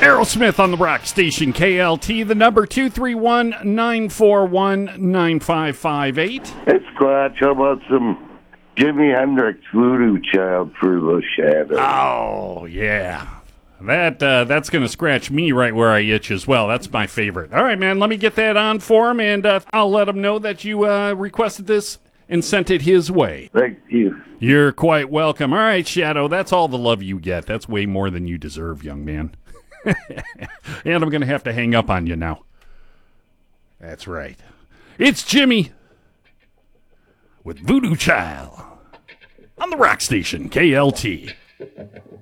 Aerosmith on the Rock Station, KLT, the number 231-941-9558. Hey, Squatch, how about some Jimi Hendrix Voodoo Child for the Shadow? Oh, yeah. That's going to scratch me right where I itch as well. That's my favorite. All right, man, let me get that on for him, and I'll let him know that you requested this and sent it his way. Thank you. You're quite welcome. All right, Shadow, that's all the love you get. That's way more than you deserve, young man. And I'm going to have to hang up on you now. That's right. It's Jimmy with Voodoo Child on the Rock Station, KLT.